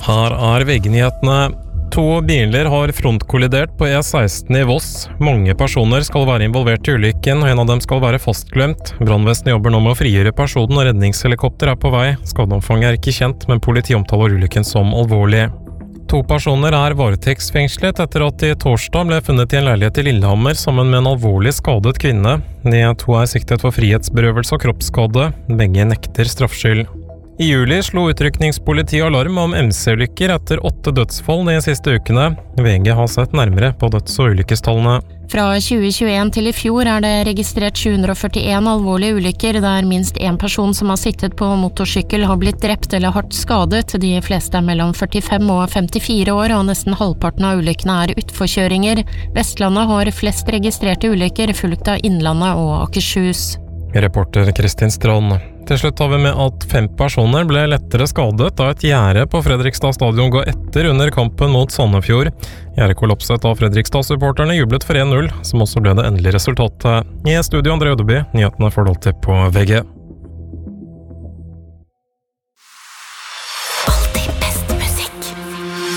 Her VG-nyhetene. 2 biler har frontkollidert på E16 i Voss. Mange personer skal være involvert i ulykken, og en av dem skal være fastklemt. Brannvesenet jobber nå med å frigjøre personen, og redningshelikopter er på vei. Skadeomfanget er ikke kjent, men politiet omtaler ulykken som alvorlig. 2 personer er varetektsfengslet etter at de torsdag ble funnet i en leilighet i Lillehammer sammen med en alvorlig skadet kvinne. De 2 er siktet for frihetsberøvelse og kroppsskade. Begge nekter straffskyld. I juli slo utrykningspolitiet alarm om MC-ulykker etter 8 dødsfall de siste ukene. VG har sett nærmere på døds- og ulykkestallene. Fra 2021 til i fjor er det registrert 741 alvorlige ulykker, der minst 1 person som har sittet på motorsykkel har blitt drept eller hardt skadet. De fleste er mellom 45 og 54 år, og nesten halvparten av ulykkene er utforkjøringer. Vestlandet har flest registrerte ulykker, fulgt av Innlandet og Akershus. Reporter Kristin Strand. Til slutt har vi med at 5 personer ble lettere skadet da et gjerde på Fredrikstad stadion ga etter under kampen mot Sandefjord. Gjerdet kollapset av Fredrikstad-supporterne jublet for 1-0, som også ble det endelige resultatet. I studio André Ødeby, nyhetene får du alltid på VG.